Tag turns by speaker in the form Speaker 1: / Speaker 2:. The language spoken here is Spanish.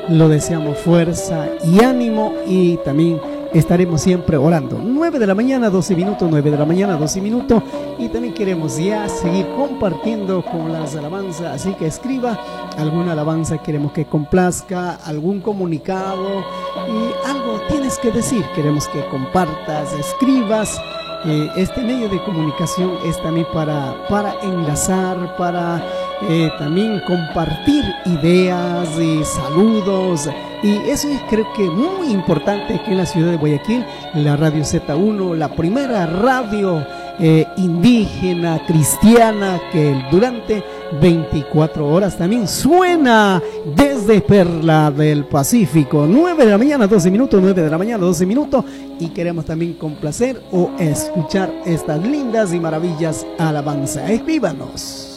Speaker 1: lo deseamos fuerza y ánimo, y también estaremos siempre orando. 9 de la mañana, 12 minutos, 9 de la mañana, 12 minutos. Y también queremos ya seguir compartiendo con las alabanzas. Así que escriba alguna alabanza, queremos que complazca, algún comunicado y algo tienes que decir. Queremos que compartas, escribas. Este medio de comunicación es también para enlazar, para también compartir ideas y saludos, y eso es, creo que muy importante aquí en la ciudad de Guayaquil. La radio Z1, la primera radio indígena cristiana que durante 24 horas también suena desde Perla del Pacífico. 9 de la mañana, 12 minutos, 9 de la mañana, 12 minutos, y queremos también complacer o escuchar estas lindas y maravillas alabanzas. Escríbanos.